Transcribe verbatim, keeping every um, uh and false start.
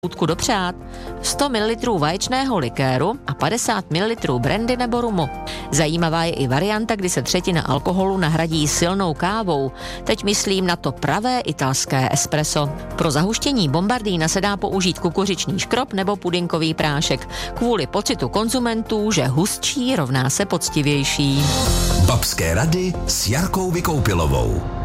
Chutku dopřát, sto mililitrů vaječného likéru a padesát mililitrů brandy nebo rumu. Zajímavá je i varianta, kdy se třetina alkoholu nahradí silnou kávou. Teď myslím na to pravé italské espresso. Pro zahuštění bombardína se dá použít kukuřičný škrob nebo pudinkový prášek. Kvůli pocitu konzumentů, že hustší rovná se poctivější. Babské rady s Jarkou Vykoupilovou.